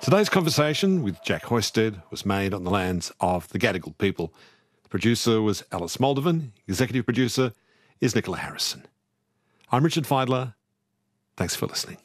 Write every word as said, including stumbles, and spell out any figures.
Today's conversation with Jack Hoisted was made on the lands of the Gadigal people. The producer was Alice Moldovan. Executive producer is Nicola Harrison. I'm Richard Feidler. Thanks for listening.